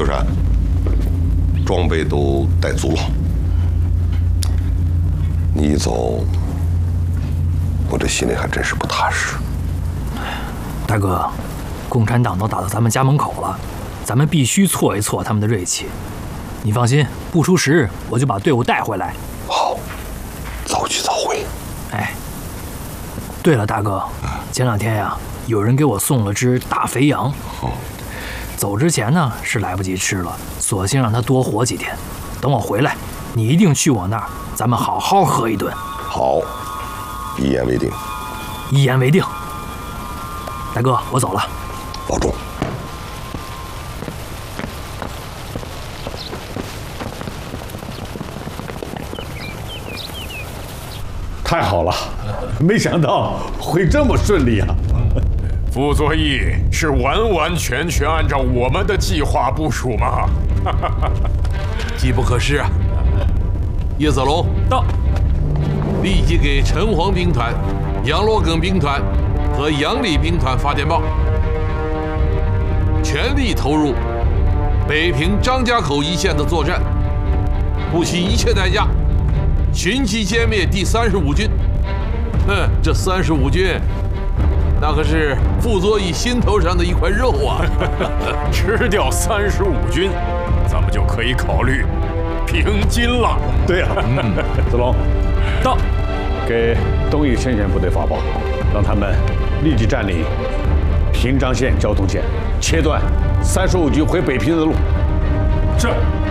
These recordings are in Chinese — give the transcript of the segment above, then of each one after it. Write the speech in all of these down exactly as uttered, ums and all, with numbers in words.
秋山，装备都带足了。你一走，我这心里还真是不踏实。 大哥，共产党都打到咱们家门口了，咱们必须挫一挫他们的锐气。你放心，不出十日我就把队伍带回来。 好，早去早回。 哎，对了，大哥，前两天呀，有人给我送了只大肥羊。 哦。 走之前呢是来不及吃了，索性让它多活几天。等我回来，你一定去我那儿，咱们好好喝一顿。 好，一言为定。 一言为定。大哥，我走了。 保重。 太好了，没想到会这么顺利啊！ 傅作义是完完全全按照我们的计划部署吗？ 机不可失啊！叶子龙到，立即给陈黄兵团、杨罗耿兵团和杨李兵团发电报，全力投入北平张家口一线的作战，不惜一切代价寻机歼灭第三十五军。哼，这三十五军，那可是傅作义心头上的一块肉啊！ 吃掉三十五军，咱们就可以考虑平津了。 对呀、啊，嗯，子龙到，给东翼前线部队发报，让他们立即占领平章县交通线，切断三十五军回北平的路。 是。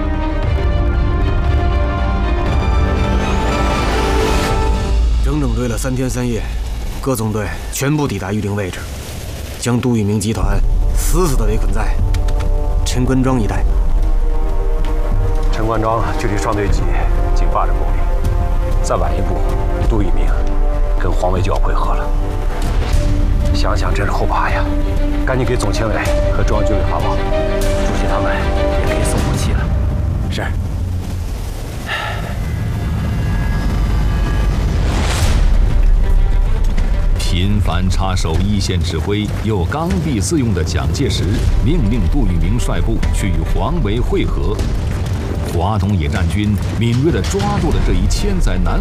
整整对了三天三夜，各纵队全部抵达预定位置，将杜聿明集团死死地围困在陈官庄一带。 陈官庄距离双队集仅八十公里，再晚一步，杜聿明跟黄维就要会合了。想想真是后怕呀！赶紧给总前委和中央军委发报，主席他们也可以松口气了。是。 频繁插手一线指挥又刚愎自用的蒋介石，命令杜聿明率部去与黄维会合。华东野战军敏锐地抓住了这一千载难